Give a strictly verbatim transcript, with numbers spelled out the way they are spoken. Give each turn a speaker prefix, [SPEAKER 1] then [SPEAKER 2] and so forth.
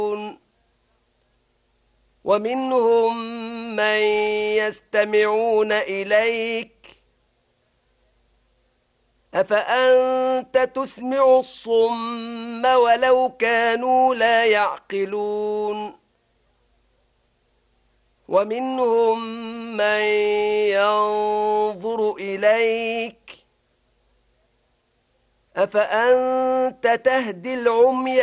[SPEAKER 1] ومنهم من يستمعون إليك أفأنت تسمع الصم ولو كانوا لا يعقلون ومنهم من ينظر إليك أفأنت تهدي العمي